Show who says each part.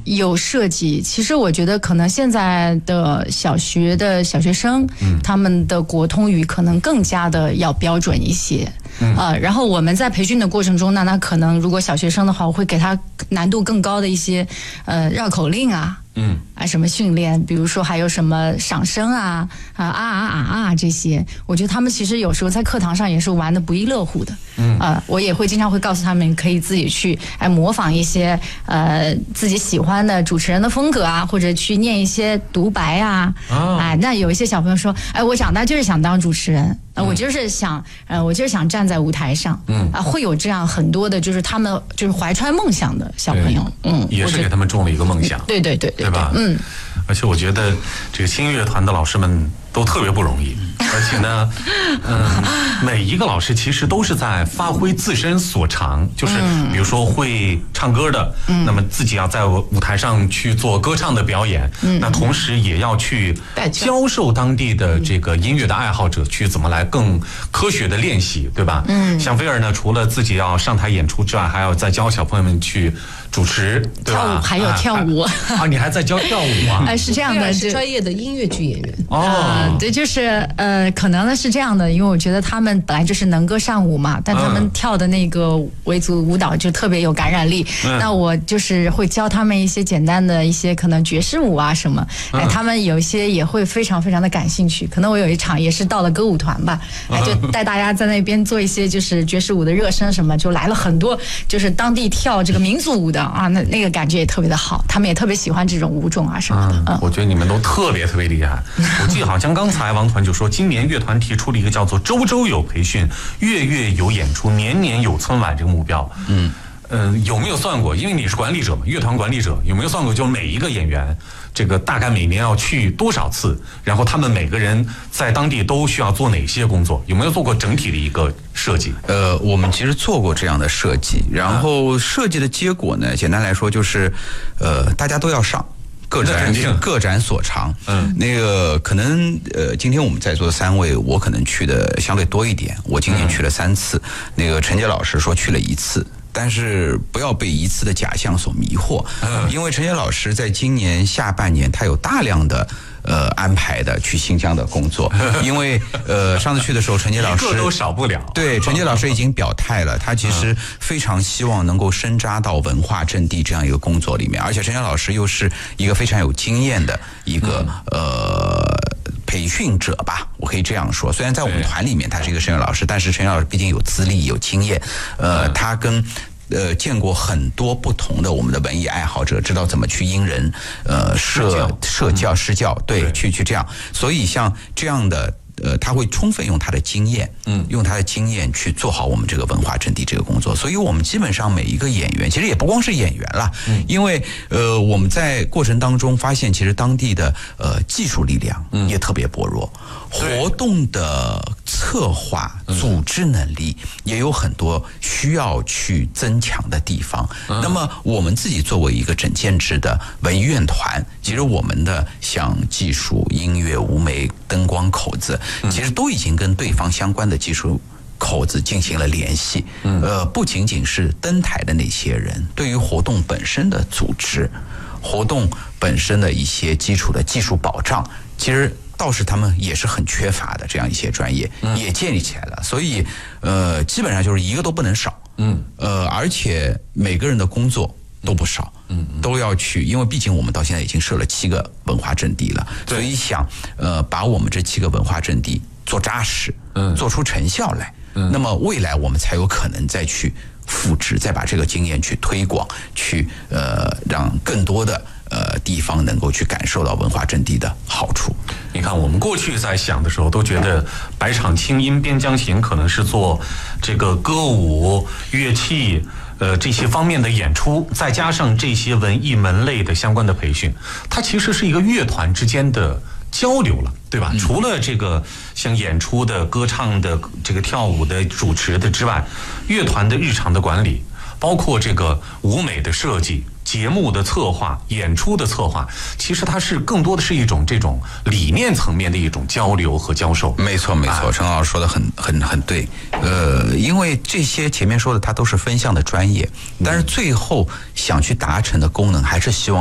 Speaker 1: 有设计。其实我觉得可能现在的小学生，他们的国通语可能更加的要标准一些。然后我们在培训的过程中呢，那可能如果小学生的话，我会给他难度更高的一些绕口令啊。什么训练，比如说还有什么赏声这些，我觉得他们其实有时候在课堂上也是玩得不亦乐乎的。我也会经常会告诉他们，可以自己去模仿一些自己喜欢的主持人的风格啊，或者去念一些独白啊。那有一些小朋友说，我长大就是想当主持人。我就是想站在舞台上。会有这样很多的，就是他们就是怀揣梦想的小朋友。
Speaker 2: 也是给他们种了一个梦想。
Speaker 1: 对
Speaker 2: 吧？而且我觉得这个新乐团的老师们都特别不容易，而且呢，每一个老师其实都是在发挥自身所长，就是比如说会唱歌的，那么自己要在舞台上去做歌唱的表演，那同时也要去教授当地的这个音乐的爱好者去怎么来更科学的练习，对吧？像菲儿呢，除了自己要上台演出之外，还要再教小朋友们去主持，对吧？
Speaker 1: 跳舞还有跳舞
Speaker 2: 你还在教跳舞啊？
Speaker 1: 是这样的，
Speaker 3: 是专业的音乐剧演员。
Speaker 1: 对，就是可能呢是这样的，因为我觉得他们本来就是能歌善舞嘛，但他们跳的那个维族舞蹈就特别有感染力。那我就是会教他们一些简单的一些可能爵士舞啊什么，他们有一些也会非常非常的感兴趣。可能我有一场也是到了歌舞团吧，就带大家在那边做一些就是爵士舞的热身什么，就来了很多就是当地跳这个民族舞的啊，那个感觉也特别的好，他们也特别喜欢这种舞种啊什么的。
Speaker 2: 我觉得你们都特别厉害。我记得好像刚才王团就说，今年乐团提出了一个叫做周周有培训，月月有演出，年年有春晚这个目标。有没有算过？因为你是管理者嘛，乐团管理者，有没有算过？就每一个演员，这个大概每年要去多少次？然后他们每个人在当地都需要做哪些工作？有没有做过整体的一个设计？
Speaker 4: 我们其实做过这样的设计，然后设计的结果呢，简单来说就是，大家都要上。各展所长。那个可能今天我们在座的3位，我可能去的相对多一点，我今年去了3次。那个陈杰老师说去了1次。但是不要被1次的假象所迷惑，因为陈杰老师在今年下半年他有大量的安排的去新疆的工作，因为上次去的时候，陈杰老师
Speaker 2: 一个都少不了。
Speaker 4: 对，陈杰老师已经表态了，他其实非常希望能够深扎到文化阵地这样一个工作里面，而且陈杰老师又是一个非常有经验的一个培训者吧，我可以这样说。虽然在我们团里面他是一个声乐老师，但是陈杰老师毕竟有资历有经验，他跟见过很多不同的我们的文艺爱好者，知道怎么去因人施教，对，去这样。所以像这样的他会充分用他的经验，用他的经验去做好我们这个文化阵地这个工作。所以我们基本上每一个演员，其实也不光是演员啦，因为我们在过程当中发现，其实当地的技术力量也特别薄弱，活动的策划、组织能力也有很多需要去增强的地方。那么我们自己作为一个整建制的文艺院团，其实我们的像技术、音乐、舞美、灯光口子，其实都已经跟对方相关的技术口子进行了联系。不仅仅是登台的那些人，对于活动本身的组织、活动本身的一些基础的技术保障，其实倒是他们也是很缺乏的，这样一些专业也建立起来了。所以基本上就是一个都不能少。而且每个人的工作都不少，都要去，因为毕竟我们到现在已经设了7个文化阵地了，所以想把我们这7个文化阵地做扎实，做出成效来，那么未来我们才有可能再去复制，再把这个经验去推广，去让更多的地方能够去感受到文化阵地的好处。
Speaker 2: 你看，我们过去在想的时候，都觉得百场青音边疆行可能是做这个歌舞、乐器这些方面的演出，再加上这些文艺门类的相关的培训，它其实是一个乐团之间的交流了，对吧？除了这个像演出的、歌唱的、这个跳舞的、主持的之外，乐团的日常的管理，包括这个舞美的设计、节目的策划、演出的策划，其实它是更多的是一种这种理念层面的一种交流和教授。
Speaker 4: 没错，陈老师说的很对。因为这些前面说的它都是分项的专业，但是最后想去达成的功能还是希望